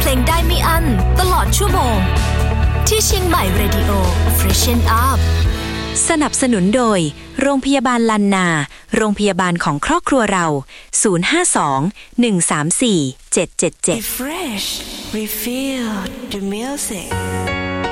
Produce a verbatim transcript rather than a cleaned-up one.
ลงได้ไม่อั้นตลอดชั่วโมงที่เชียงใหม่ Radio Freshen Up สนับสนุนโดยโรงพยาบาลลันนาโรงพยาบาลของครอบครัวเราศูนย์ ห้า สอง หนึ่ง สาม สี่ เจ็ด เจ็ด เจ็ด Refresh Refill the music